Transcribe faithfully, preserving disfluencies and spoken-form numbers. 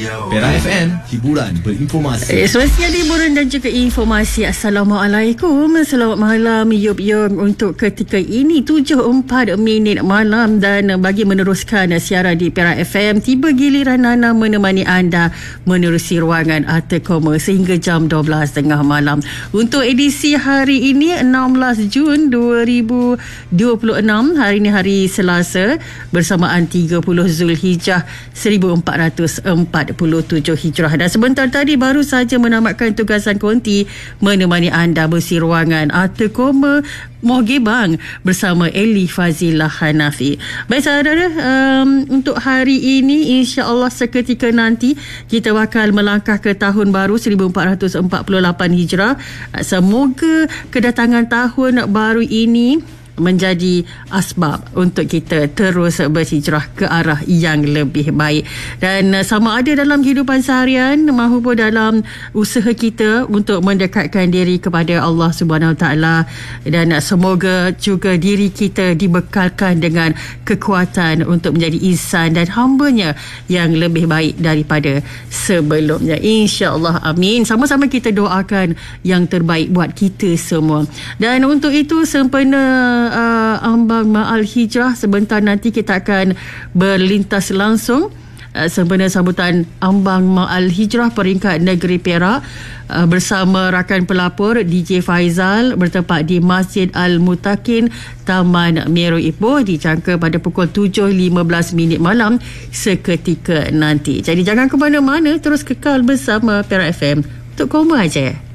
Perak F M, hiburan berinformasi. Eh, selamat siang, hiburan dan juga informasi. Assalamualaikum. Selamat malam, yup yup. Untuk ketika ini tujuh empat minit malam, dan bagi meneruskan siaran di Perak F M, tiba giliran Nana menemani anda menerusi ruangan Arta Koma sehingga jam dua belas tengah malam. Untuk edisi hari ini enam belas Jun dua ribu dua puluh enam, hari ini hari Selasa, bersamaan tiga puluh Zulhijjah seribu empat ratus empat puluh tujuh Hijrah. Dan sebentar tadi baru saja menamatkan tugasan konti menemani anda bersih ruangan Arta Koma Mohgebang bersama Eli Fazilah Hanafi. Baik saudara, um, untuk hari ini insya-Allah seketika nanti kita bakal melangkah ke tahun baru seribu empat ratus empat puluh lapan Hijrah. Semoga kedatangan tahun baru ini menjadi asbab untuk kita terus berhijrah ke arah yang lebih baik, dan sama ada dalam kehidupan seharian maupun dalam usaha kita untuk mendekatkan diri kepada Allah Subhanahu Wa Taala, dan semoga juga diri kita dibekalkan dengan kekuatan untuk menjadi insan dan hambanya yang lebih baik daripada sebelumnya, insya-Allah, amin. Sama-sama kita doakan yang terbaik buat kita semua. Dan untuk itu sempena Uh, ambang Ma'al Hijrah, sebentar nanti kita akan berlintas langsung uh, sempena sambutan ambang Ma'al Hijrah peringkat negeri Perak uh, bersama rakan pelapor D J Faizal bertempat di Masjid Al-Mutakin, Taman Meru Ipoh, dijangka pada pukul tujuh lima belas minit malam seketika nanti. Jadi jangan ke mana-mana, terus kekal bersama Perak F M untuk Koma aja.